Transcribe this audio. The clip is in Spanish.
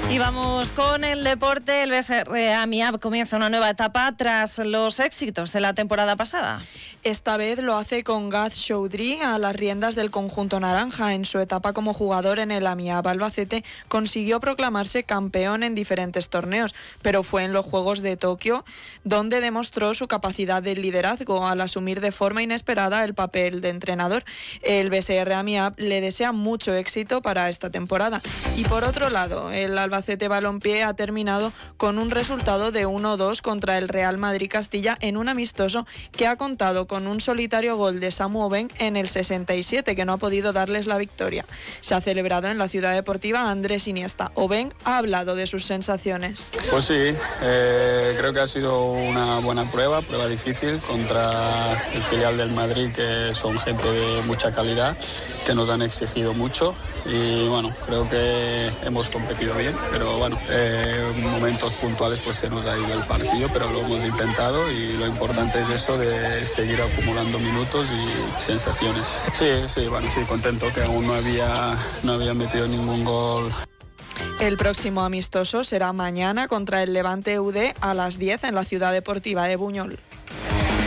Y vamos con el deporte. El BSR Amiab comienza una nueva etapa tras los éxitos de la temporada pasada. Esta vez lo hace con Gaz Choudhury a las riendas del conjunto naranja. En su etapa como jugador en el Amiab Albacete consiguió proclamarse campeón en diferentes torneos, pero fue en los Juegos de Tokio donde demostró su capacidad de liderazgo al asumir de forma inesperada el papel de entrenador. El BSR Amiab le desea mucho éxito para esta temporada. Y por otro lado, el Albacete Balompié ha terminado con un resultado de 1-2 contra el Real Madrid Castilla en un amistoso que ha contado con un solitario gol de Samu Oben en el 67, que no ha podido darles la victoria. Se ha celebrado en la Ciudad Deportiva Andrés Iniesta. Oben ha hablado de sus sensaciones. Pues sí, creo que ha sido una buena prueba difícil contra el filial del Madrid, que son gente de mucha calidad, que nos han exigido mucho. Y bueno, creo que hemos competido bien, pero bueno, en momentos puntuales pues se nos ha ido el partido, pero lo hemos intentado y lo importante es eso de seguir acumulando minutos y sensaciones. Sí, contento que aún no había metido ningún gol. El próximo amistoso será mañana contra el Levante UD a las 10 en la Ciudad Deportiva de Buñol.